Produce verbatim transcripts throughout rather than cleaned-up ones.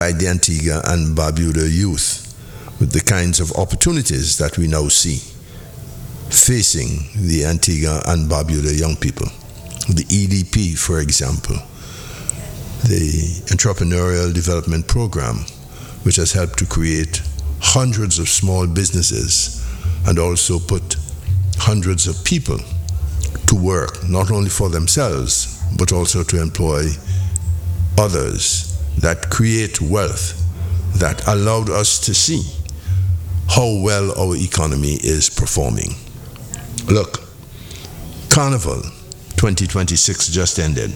by the Antigua and Barbuda youth with the kinds of opportunities that we now see facing the Antigua and Barbuda young people. The E D P, for example, the Entrepreneurial Development Program, which has helped to create hundreds of small businesses and also put hundreds of people to work, not only for themselves, but also to employ others, that create wealth, that allowed us to see how well our economy is performing. Look, Carnival twenty twenty-six just ended.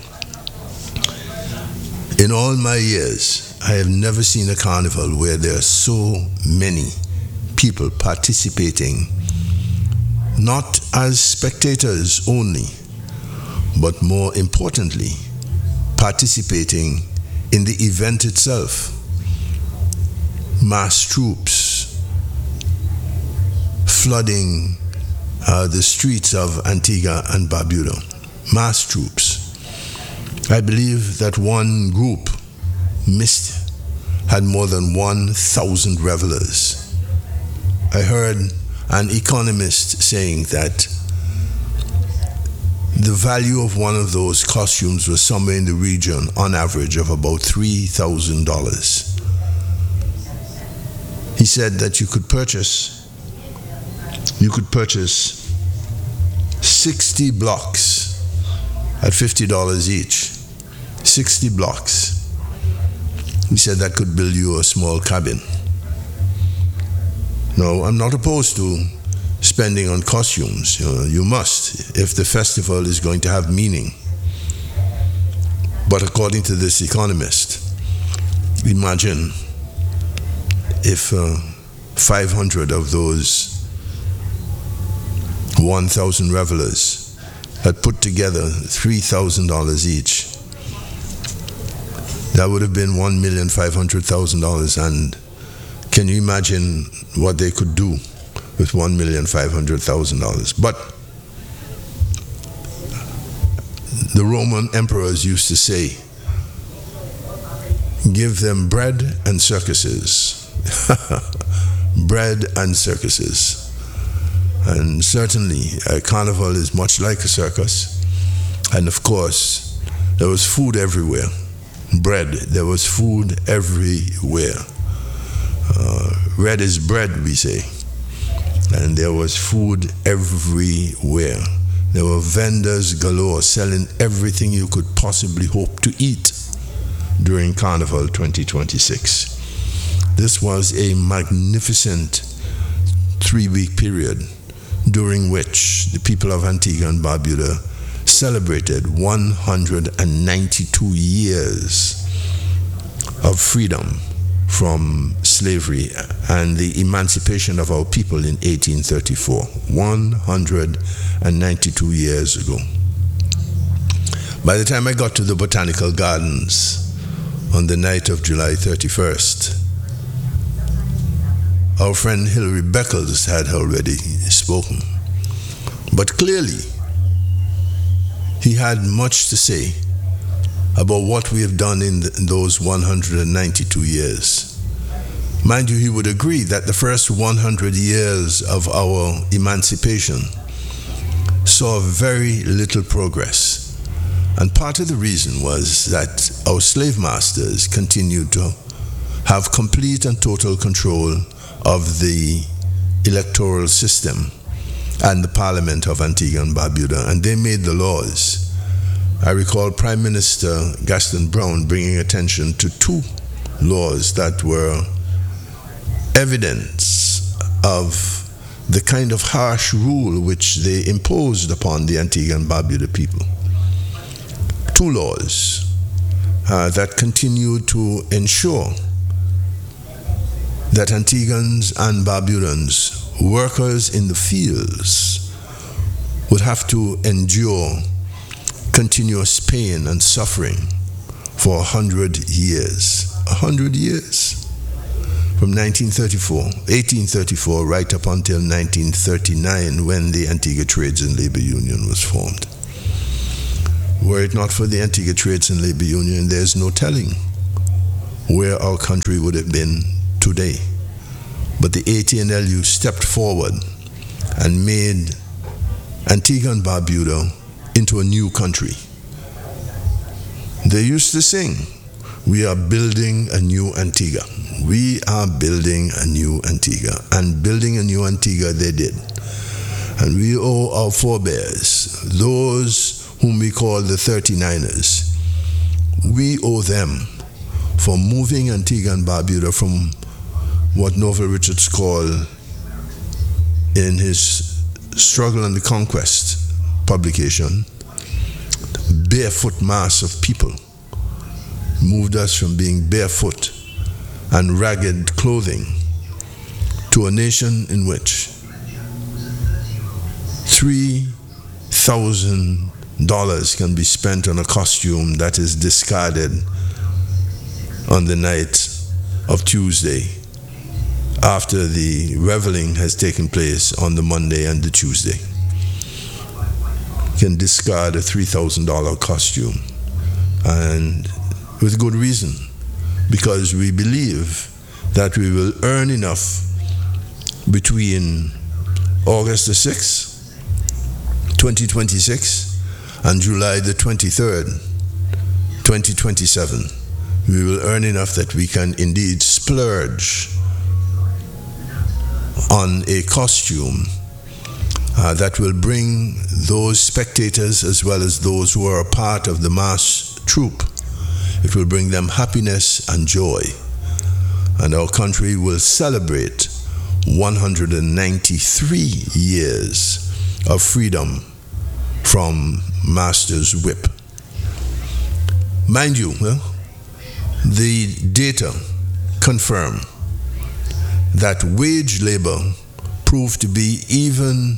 In all my years, I have never seen a carnival where there are so many people participating, not as spectators only, but more importantly, participating in the event itself. Mass troops flooding uh, the streets of Antigua and Barbuda. Mass troops. I believe that one group missed had more than one thousand revelers. I heard an economist saying that the value of one of those costumes was somewhere in the region, on average, of about three thousand dollars. He said that you could purchase, you could purchase sixty blocks at fifty dollars each. sixty blocks. He said that could build you a small cabin. No, I'm not opposed to spending on costumes. You know, you must, if the festival is going to have meaning. But according to this economist, imagine if uh, five hundred of those one thousand revelers had put together three thousand dollars each. That would have been one million five hundred thousand dollars, and can you imagine what they could do with one million five hundred thousand dollars? But the Roman emperors used to say, give them bread and circuses. Bread and circuses. And certainly a carnival is much like a circus. And of course, there was food everywhere. Bread, there was food everywhere. Uh, red is bread, we say. And there was food everywhere. There were vendors galore selling everything you could possibly hope to eat during Carnival twenty twenty-six. This was a magnificent three-week period during which the people of Antigua and Barbuda celebrated one hundred ninety-two years of freedom from slavery and the emancipation of our people in eighteen thirty-four, one hundred ninety-two years ago. By the time I got to the Botanical Gardens on the night of July thirty-first, our friend Hilary Beckles had already spoken. But clearly, he had much to say about what we have done in, the, in those one hundred ninety-two years. Mind you, he would agree that the first one hundred years of our emancipation saw very little progress. And part of the reason was that our slave masters continued to have complete and total control of the electoral system and the Parliament of Antigua and Barbuda, and they made the laws. I recall Prime Minister Gaston Brown bringing attention to two laws that were evidence of the kind of harsh rule which they imposed upon the Antigua and Barbuda people. Two laws uh, that continued to ensure that Antiguans and Barbudans, workers in the fields, would have to endure continuous pain and suffering for a hundred years. A hundred years. From nineteen thirty-four, eighteen thirty-four, right up until nineteen thirty-nine, when the Antigua Trades and Labor Union was formed. Were it not for the Antigua Trades and Labor Union, there's no telling where our country would have been today. But the A T N L U stepped forward and made Antigua and Barbuda into a new country. They used to sing, "We are building a new Antigua. We are building a new Antigua." And building a new Antigua they did. And we owe our forebears, those whom we call the thirty-niners, we owe them for moving Antigua and Barbuda from what Norval Richards called in his Struggle and the Conquest publication, barefoot mass of people, moved us from being barefoot and ragged clothing to a nation in which three thousand dollars can be spent on a costume that is discarded on the night of Tuesday after the reveling has taken place on the Monday and the Tuesday. Can discard a three thousand dollars costume, and with good reason, because we believe that we will earn enough between August the sixth, twenty twenty-six, and July the twenty-third, twenty twenty-seven. We will earn enough that we can indeed splurge on a costume uh, that will bring those spectators as well as those who are a part of the mass troupe. It will bring them happiness and joy. And our country will celebrate one hundred ninety-three years of freedom from master's whip. Mind you, well, the data confirm that wage labor proved to be even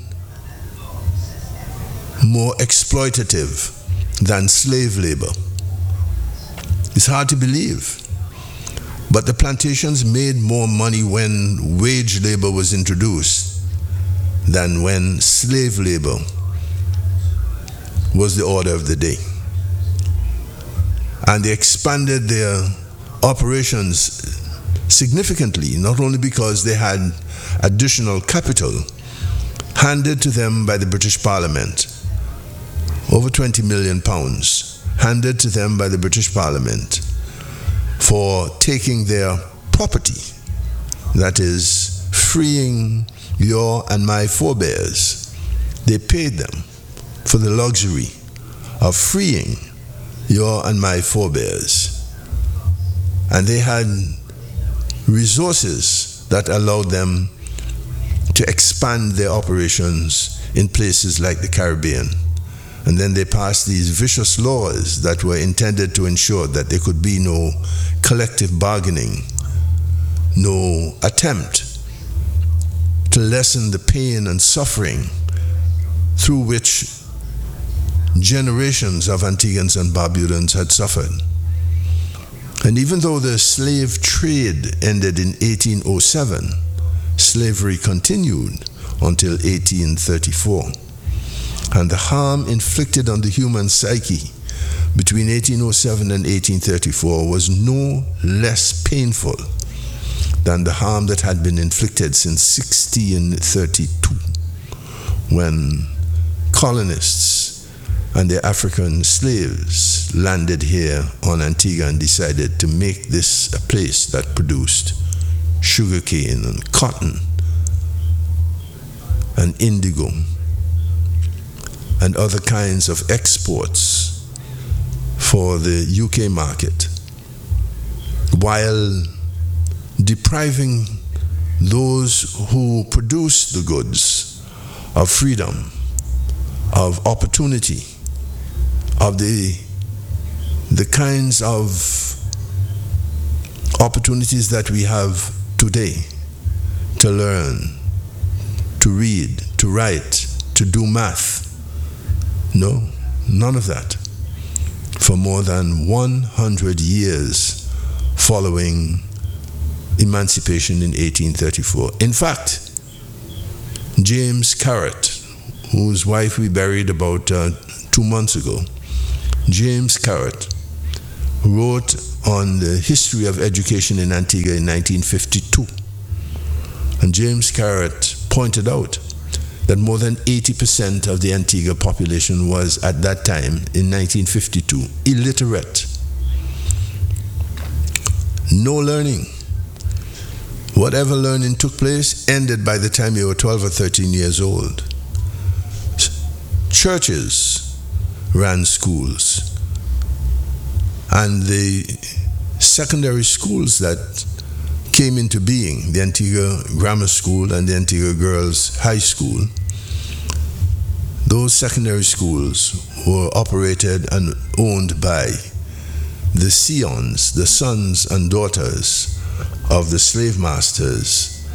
more exploitative than slave labor. It's hard to believe, but the plantations made more money when wage labor was introduced than when slave labor was the order of the day. And they expanded their operations significantly, not only because they had additional capital handed to them by the British Parliament, over twenty million pounds handed to them by the British Parliament for taking their property, that is, freeing your and my forebears. They paid them for the luxury of freeing your and my forebears. And they had resources that allowed them to expand their operations in places like the Caribbean. And then they passed these vicious laws that were intended to ensure that there could be no collective bargaining, no attempt to lessen the pain and suffering through which generations of Antiguans and Barbudans had suffered. And even though the slave trade ended in eighteen oh seven, slavery continued until eighteen thirty-four. And the harm inflicted on the human psyche between eighteen oh seven and eighteen thirty-four was no less painful than the harm that had been inflicted since sixteen thirty-two, when colonists and their African slaves landed here on Antigua and decided to make this a place that produced sugarcane and cotton and indigo and other kinds of exports for the U K market, while depriving those who produce the goods of freedom, of opportunity, of the the kinds of opportunities that we have today to learn, to read, to write, to do math. No, none of that. For more than one hundred years following emancipation in eighteen thirty-four. In fact, James Carrot, whose wife we buried about uh, two months ago, James Carrot wrote on the history of education in Antigua in nineteen fifty-two. And James Carrot pointed out that more than eighty percent of the Antigua population was, at that time, in nineteen fifty-two, illiterate. No learning. Whatever learning took place ended by the time you were twelve or thirteen years old. Churches ran schools. And the secondary schools that came into being, the Antigua Grammar School and the Antigua Girls High School, those secondary schools were operated and owned by the scions, the sons and daughters of the slave masters,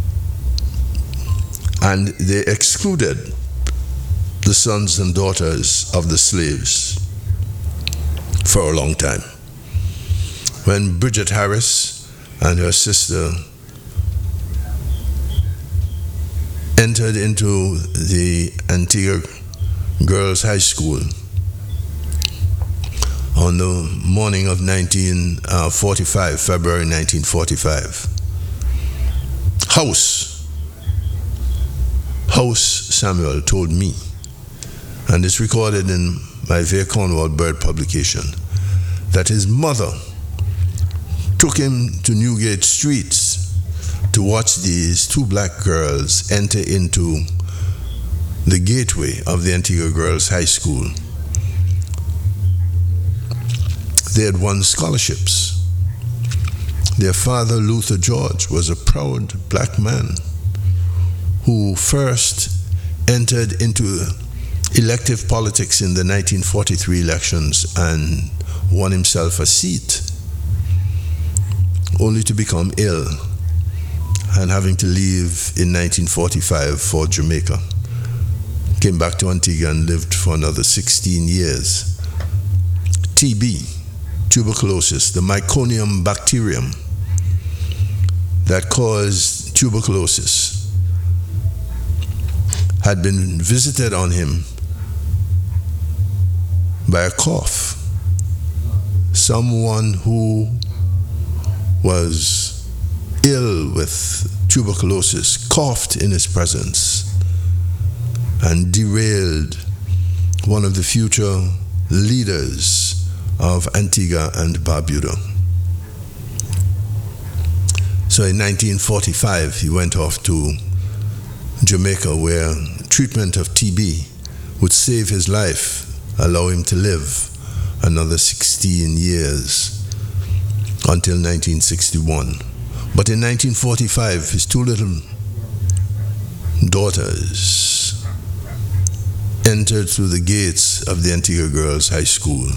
and they excluded the sons and daughters of the slaves for a long time. When Bridget Harris and her sister entered into the Antigua Girls High School on the morning of nineteen forty-five, February nineteen forty-five, House, House Samuel told me, and it's recorded in my Vere Cornwall Bird publication, that his mother took him to Newgate streets to watch these two black girls enter into the gateway of the Antigua Girls High School. They had won scholarships. Their father, Luther George, was a proud black man who first entered into elective politics in the nineteen forty-three elections and won himself a seat, only to become ill and having to leave in nineteen forty-five for Jamaica. Came back to Antigua and lived for another sixteen years. T B, tuberculosis, the Myconium bacterium that caused tuberculosis, had been visited on him by a cough. Someone who was ill with tuberculosis coughed in his presence and derailed one of the future leaders of Antigua and Barbuda. So in nineteen forty-five, he went off to Jamaica, where treatment of T B would save his life, allow him to live another sixteen years until nineteen sixty-one. But in nineteen forty-five, his two little daughters entered through the gates of the Antigua Girls High School.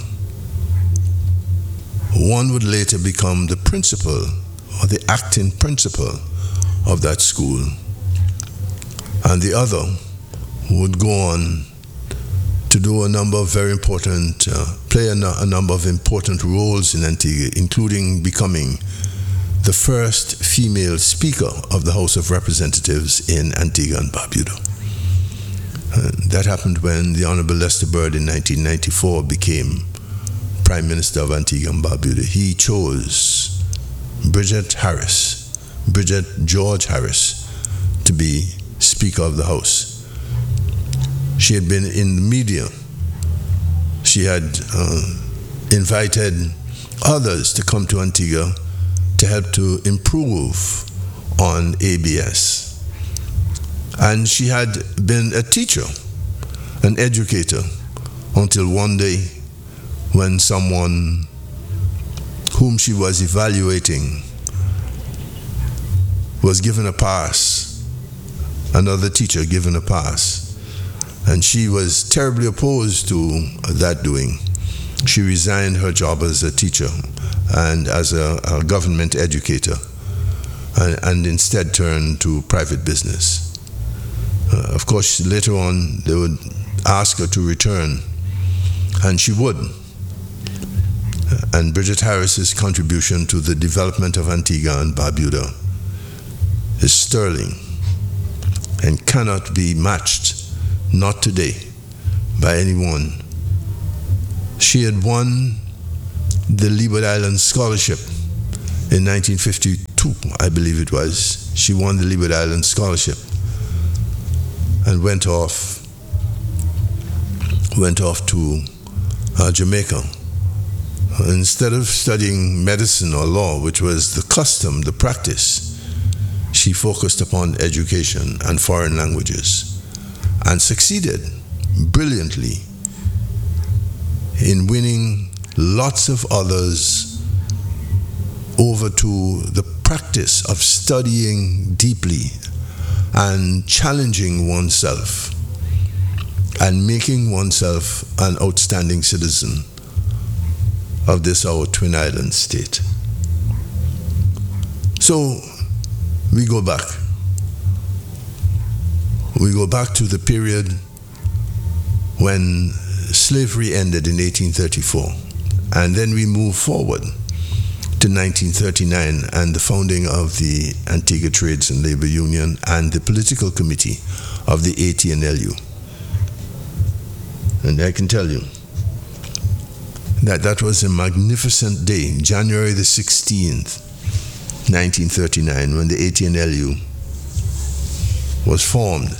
One would later become the principal or the acting principal of that school, and the other would go on to do a number of very important, uh, play a, no- a number of important roles in Antigua, including becoming the first female Speaker of the House of Representatives in Antigua and Barbuda. Uh, that happened when the Honorable Lester Bird in nineteen ninety-four became Prime Minister of Antigua and Barbuda. He chose Bridget Harris, Bridget George Harris, to be Speaker of the House. She had been in the media. She had uh, invited others to come to Antigua to help to improve on A B S. And she had been a teacher, an educator, until one day when someone whom she was evaluating was given a pass, another teacher given a pass. And she was terribly opposed to that doing. She resigned her job as a teacher and as a, a government educator, and, and instead turned to private business. Uh, of course, later on, they would ask her to return, and she would. And Bridget Harris's contribution to the development of Antigua and Barbuda is sterling and cannot be matched, not today, by anyone. She had won the Leeward Islands Scholarship in nineteen fifty-two, I believe it was. She won the Leeward Islands Scholarship and went off went off to uh, Jamaica. Instead of studying medicine or law, which was the custom, the practice, she focused upon education and foreign languages and succeeded brilliantly in winning lots of others over to the practice of studying deeply and challenging oneself and making oneself an outstanding citizen of this our Twin Island state. So we go back. We go back to the period when slavery ended in eighteen thirty-four, and then we move forward to nineteen thirty-nine and the founding of the Antigua Trades and Labor Union and the political committee of the A T N L U. And I can tell you that that was a magnificent day, January the sixteenth, nineteen thirty-nine, when the A T N L U was formed.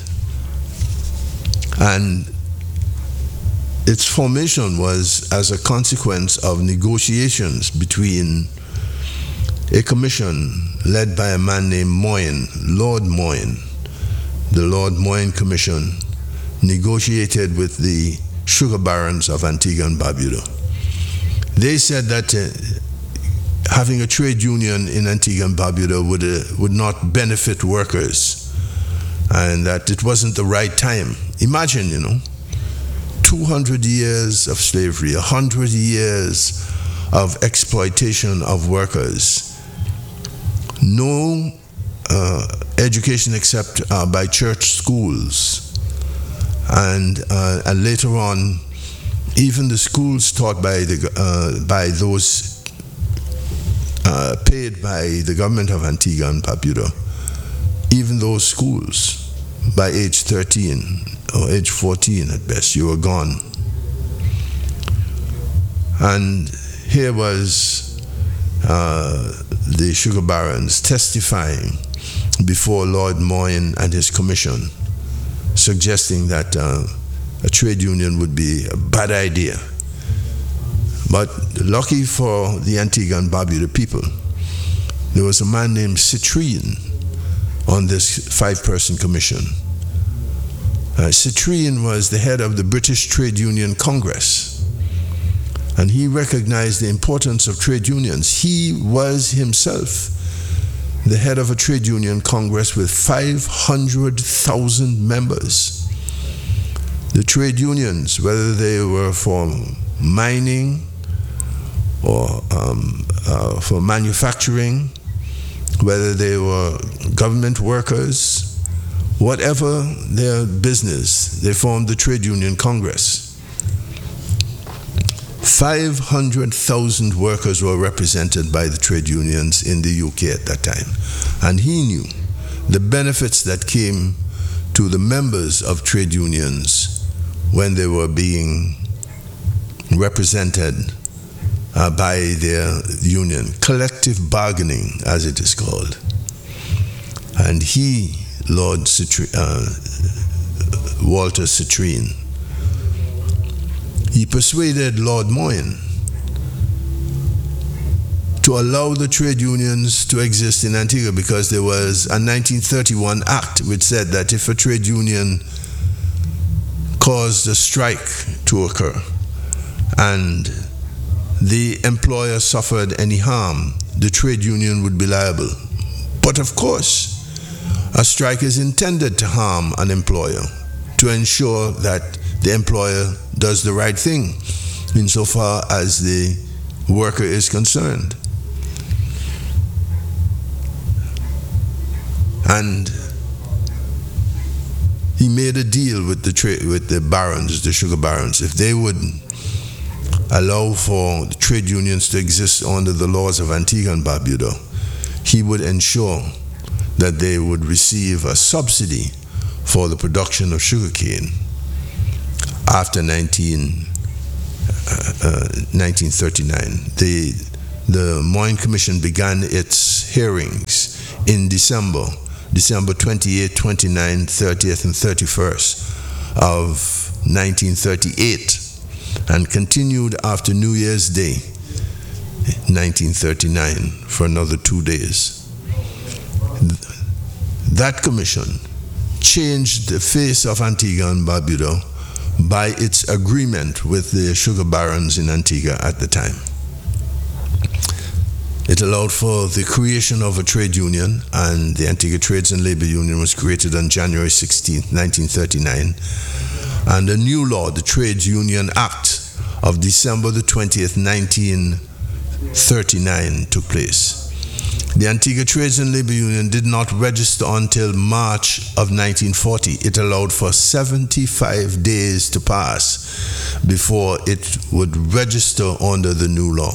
And its formation was as a consequence of negotiations between a commission led by a man named Moyne, Lord Moyne. The Lord Moyne Commission negotiated with the sugar barons of Antigua and Barbuda. They said that uh, having a trade union in Antigua and Barbuda would, uh, would not benefit workers, and that it wasn't the right time. Imagine, you know, two hundred years of slavery, one hundred years of exploitation of workers, no uh, education except uh, by church schools, and, uh, and later on, even the schools taught by the uh, by those uh, paid by the government of Antigua and Barbuda, even those schools, by age thirteen or age fourteen at best, you were gone. And here was uh, the sugar barons testifying before Lord Moyne and his commission, suggesting that uh, a trade union would be a bad idea. But lucky for the Antigua and Barbuda people, there was a man named Citrien on this five-person commission. Uh, Citrien was the head of the British Trade Union Congress, and he recognized the importance of trade unions. He was himself the head of a trade union congress with five hundred thousand members. The trade unions, whether they were for mining or um, uh, for manufacturing, whether they were government workers, whatever their business, they formed the Trade Union Congress. five hundred thousand workers were represented by the trade unions in the U K at that time. And he knew the benefits that came to the members of trade unions when they were being represented uh, by their union, collective bargaining, as it is called. And he, Lord Citri- uh, Walter Citrien, he persuaded Lord Moyne to allow the trade unions to exist in Antigua, because there was a nineteen thirty-one act which said that if a trade union caused a strike to occur and the employer suffered any harm, the trade union would be liable. But of course, a strike is intended to harm an employer, to ensure that the employer does the right thing insofar as the worker is concerned. And he made a deal with the tra- with the barons, the sugar barons. If they would allow for the trade unions to exist under the laws of Antigua and Barbuda, he would ensure that they would receive a subsidy for the production of sugarcane after nineteen uh, nineteen thirty-nine. The, the Moyne Commission began its hearings in December, December twenty-eighth, twenty-ninth, thirtieth, and thirty-first of nineteen thirty-eight, and continued after New Year's Day, nineteen thirty-nine, for another two days. That commission changed the face of Antigua and Barbuda by its agreement with the sugar barons in Antigua at the time. It allowed for the creation of a trade union, and the Antigua Trades and Labor Union was created on January sixteenth, nineteen thirty-nine. And a new law, the Trades Union Act of December the twentieth, nineteen thirty-nine, took place. The Antigua Trades and Labor Union did not register until March of nineteen forty. It allowed for seventy-five days to pass before it would register under the new law.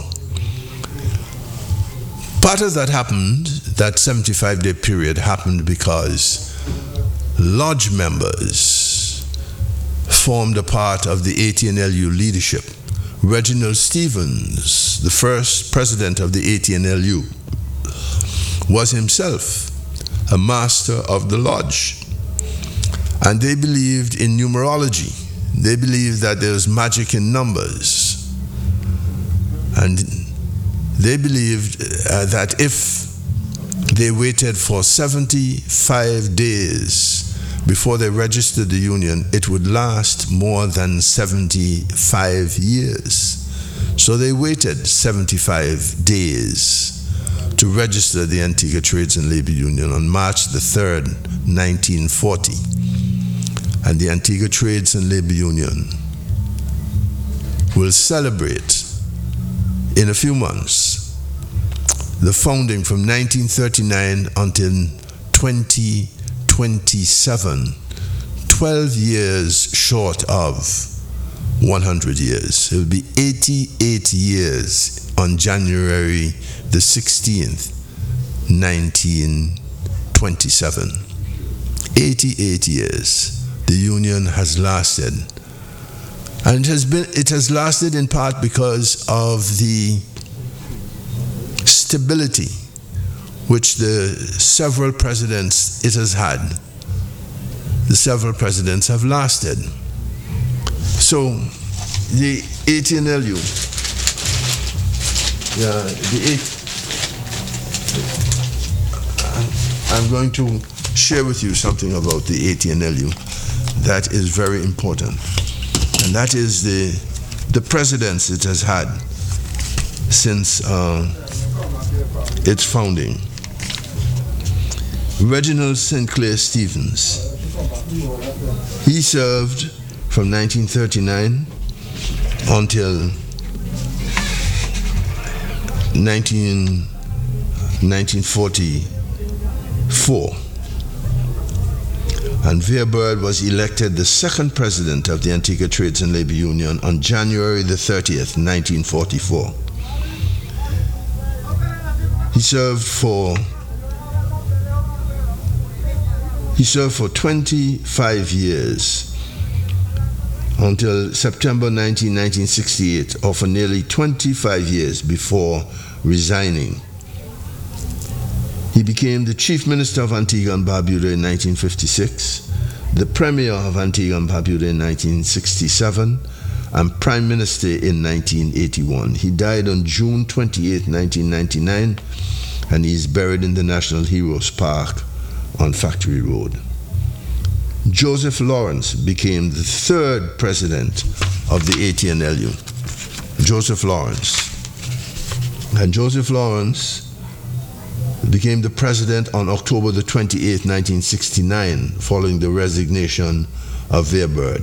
Part of that happened, that seventy-five day period happened because lodge members formed a part of the A T N L U leadership. Reginald Stevens, the first president of the A T N L U, was himself a master of the lodge. And they believed in numerology. They believed that there was magic in numbers. And they believed uh, that if they waited for seventy-five days before they registered the union, it would last more than seventy-five years. So they waited seventy-five days to register the Antigua Trades and Labor Union on March the third, nineteen forty. And the Antigua Trades and Labor Union will celebrate in a few months the founding from nineteen thirty-nine until twenty twenty-seven, twelve years short of one hundred years. It will be eighty-eight years on January the sixteenth, nineteen twenty-seven. eighty-eight years the union has lasted. And it has been it has lasted in part because of the stability which the several presidents it has had. The several presidents have lasted. So the A T N L U, yeah, the eight, I'm going to share with you something about the A T N L U that is very important, and that is the the presidents it has had since uh, its founding. Reginald Sinclair Stevens, he served from nineteen thirty-nine until nineteen forty-four. And Veerbird was elected the second president of the Antigua Trades and Labor Union on January the thirtieth, nineteen forty-four. He served for he served for twenty-five years until September nineteenth, nineteen sixty-eight, or for nearly twenty-five years before resigning. He became the Chief Minister of Antigua and Barbuda in nineteen fifty-six, the Premier of Antigua and Barbuda in nineteen sixty-seven, and Prime Minister in nineteen eighty-one. He died on June twenty-eighth, nineteen ninety-nine, and he is buried in the National Heroes Park on Factory Road. Joseph Lawrence became the third president of the A T N L U. Joseph Lawrence. And Joseph Lawrence became the president on October the twenty-eighth, nineteen sixty-nine, following the resignation of Veerbird.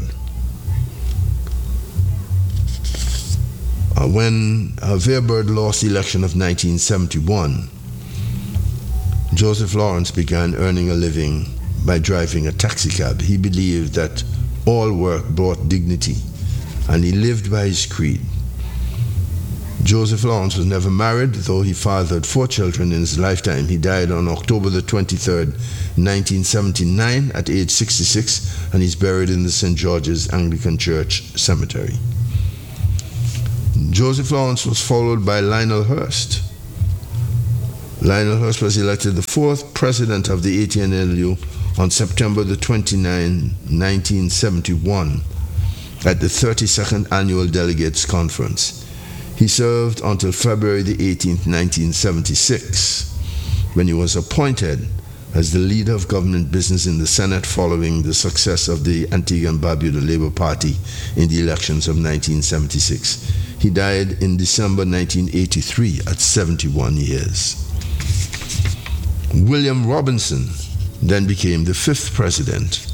Uh, when uh, Veerbird lost the election of nineteen seventy-one, Joseph Lawrence began earning a living by driving a taxi cab. He believed that all work brought dignity, and he lived by his creed. Joseph Lawrence was never married, though he fathered four children in his lifetime. He died on October the twenty-third, nineteen seventy-nine, at age sixty-six, and he's buried in the Saint George's Anglican Church Cemetery. Joseph Lawrence was followed by Lionel Hurst. Lionel Hurst was elected the fourth president of the A T N L U on September the twenty-ninth, nineteen seventy-one, at the thirty-second Annual Delegates Conference. He served until February the eighteenth, nineteen seventy-six, when he was appointed as the leader of government business in the Senate following the success of the Antigua and Barbuda Labour Party in the elections of nineteen seventy-six. He died in December nineteen eighty-three at seventy-one years. William Robinson then became the fifth president,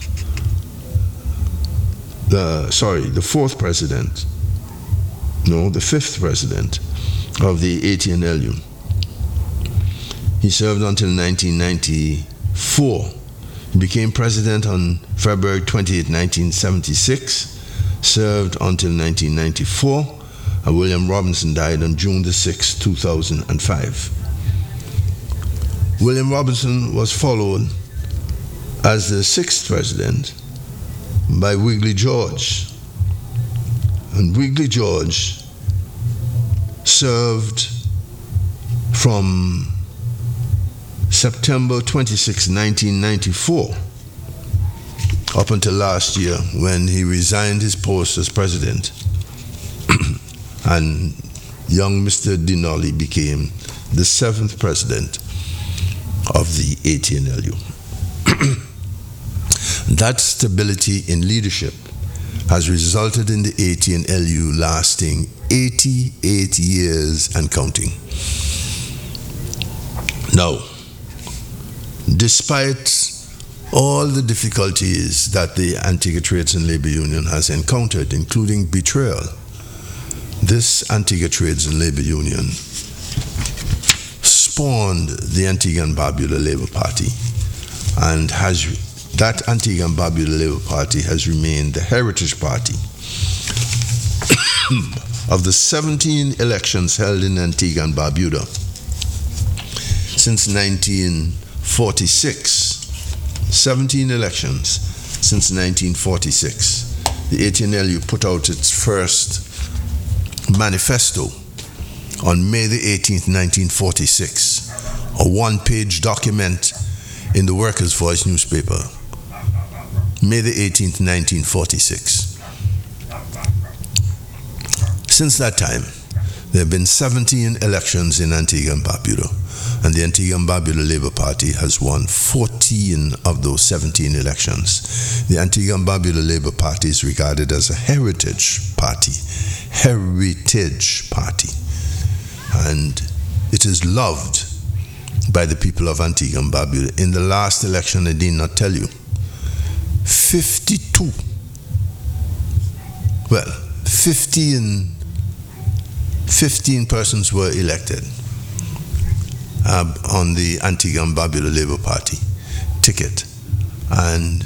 the, sorry, the fourth president, no, the fifth president of the A T N L U. He served until nineteen ninety-four. He became president on February twenty-eighth, nineteen seventy-six, served until nineteen ninety-four, and William Robinson died on June the sixth, two thousand five. William Robinson was followed as the sixth president by Wiggly George. And Wiggly George served from September twenty-sixth, nineteen ninety-four, up until last year when he resigned his post as president and young Mister Dinolly became the seventh president of the A T N L U. That stability in leadership has resulted in the A T N L U lasting eighty-eight years and counting. Now, despite all the difficulties that the Antigua Trades and Labor Union has encountered, including betrayal, this Antigua Trades and Labor Union spawned the Antigua and Barbuda Labour Party, and has that Antigua and Barbuda Labour Party has remained the heritage party of the seventeen elections held in Antigua and Barbuda since nineteen forty-six. seventeen elections since nineteen forty-six. The A T N L U put out its first manifesto on May the eighteenth, nineteen forty-six, a one-page document in the Workers' Voice newspaper, May the eighteenth, nineteen forty-six. Since that time, there have been seventeen elections in Antigua and Barbuda, and the Antigua and Barbuda Labour Party has won fourteen of those seventeen elections. The Antigua and Barbuda Labour Party is regarded as a heritage party, heritage party, and it is loved by the people of Antigua and Barbuda. In the last election, I did not tell you, fifty-two, well, fifteen, fifteen persons were elected uh, on the Antigua and Barbuda Labour Party ticket, and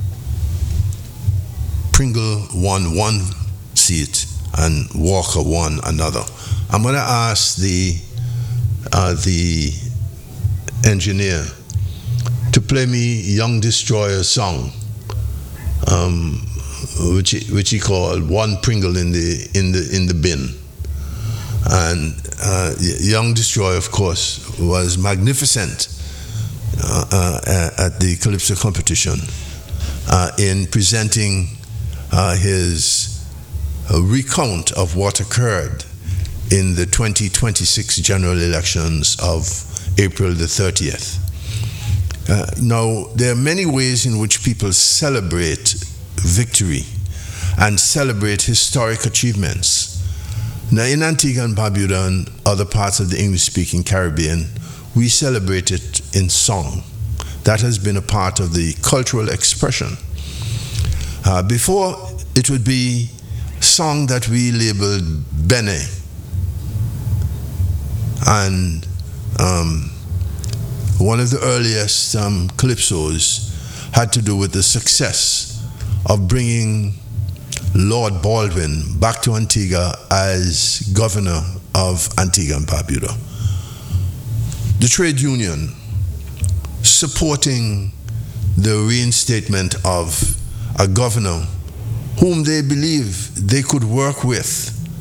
Pringle won one seat and Walker won another. I'm going to ask the uh, the engineer to play me Young Destroyer's song, um, which he, which he called "One Pringle in the in the in the Bin." And uh, Young Destroyer, of course, was magnificent uh, uh, at the Calypso competition uh, in presenting uh, his uh, recount of what occurred in the twenty twenty-six general elections of April the thirtieth. Uh, now, there are many ways in which people celebrate victory and celebrate historic achievements. Now, in Antigua and Barbuda and other parts of the English-speaking Caribbean, we celebrate it in song. That has been a part of the cultural expression. Uh, before, it would be song that we labeled Bene. And um, one of the earliest um, calypsos had to do with the success of bringing Lord Baldwin back to Antigua as governor of Antigua and Barbuda. The trade union supporting the reinstatement of a governor whom they believe they could work with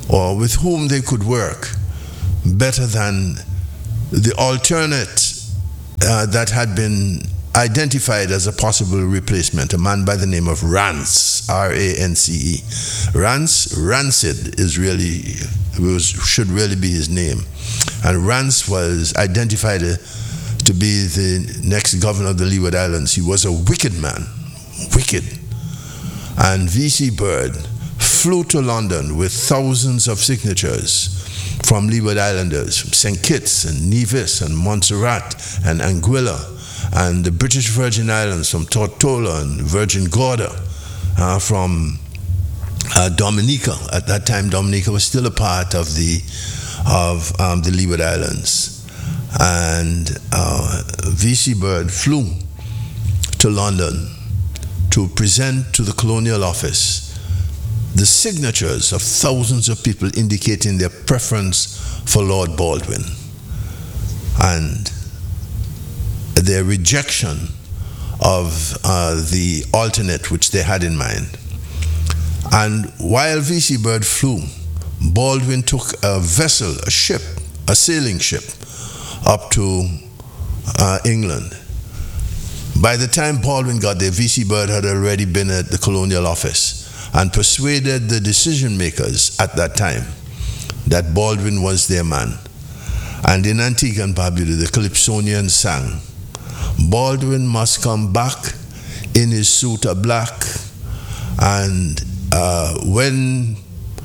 or with whom they could work better than the alternate uh, that had been identified as a possible replacement, a man by the name of Rance, R A N C E. Rance, Rancid is really, was, should really be his name. And Rance was identified to be the next governor of the Leeward Islands. He was a wicked man, wicked. And V C Byrd flew to London with thousands of signatures from Leeward Islanders, from Saint Kitts and Nevis and Montserrat and Anguilla, and the British Virgin Islands, from Tortola and Virgin Gorda, uh, from uh, Dominica. At that time, Dominica was still a part of the of um, the Leeward Islands. And uh, V C Byrd flew to London to present to the Colonial Office the signatures of thousands of people indicating their preference for Lord Baldwin and their rejection of uh, the alternate which they had in mind. And while V C Byrd flew, Baldwin took a vessel, a ship, a sailing ship, up to uh, England. By the time Baldwin got there, V C Byrd had already been at the Colonial Office and persuaded the decision makers at that time that Baldwin was their man. And in Antigua and Barbuda, the Calypsonians sang, "Baldwin must come back in his suit of black." And uh, when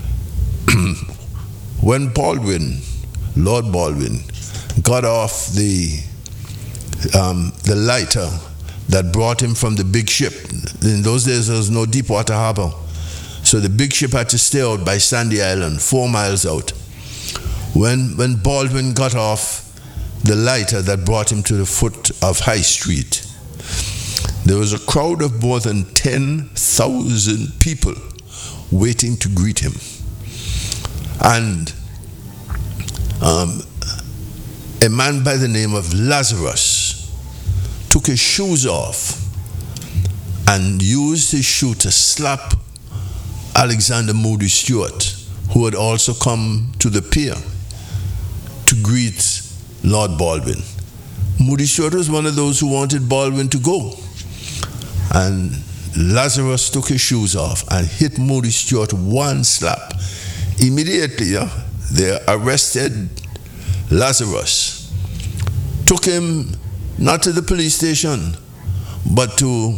when Baldwin, Lord Baldwin, got off the um, the lighter that brought him from the big ship, in those days there was no Deepwater Harbor, so the big ship had to stay out by Sandy Island, four miles out. When when Baldwin got off the lighter that brought him to the foot of High Street, there was a crowd of more than ten thousand people waiting to greet him. And um, a man by the name of Lazarus took his shoes off and used his shoe to slap Alexander Moody Stewart, who had also come to the pier to greet Lord Baldwin. Moody Stewart was one of those who wanted Baldwin to go. And Lazarus took his shoes off and hit Moody Stewart one slap. Immediately, uh, they arrested Lazarus, took him not to the police station, but to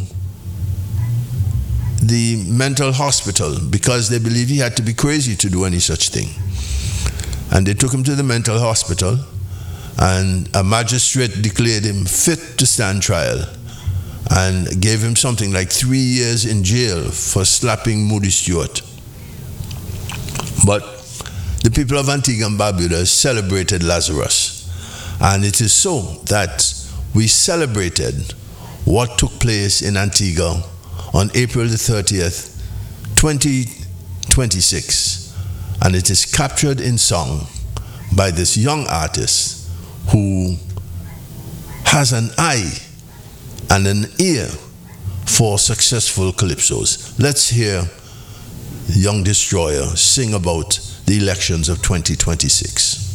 the mental hospital, because they believed he had to be crazy to do any such thing. And they took him to the mental hospital, and a magistrate declared him fit to stand trial and gave him something like three years in jail for slapping Moody Stewart. But the people of Antigua and Barbuda celebrated Lazarus. And it is so that we celebrated what took place in Antigua on April the thirtieth, twenty twenty-six. And it is captured in song by this young artist who has an eye and an ear for successful calypsos. Let's hear Young Destroyer sing about the elections of twenty twenty-six.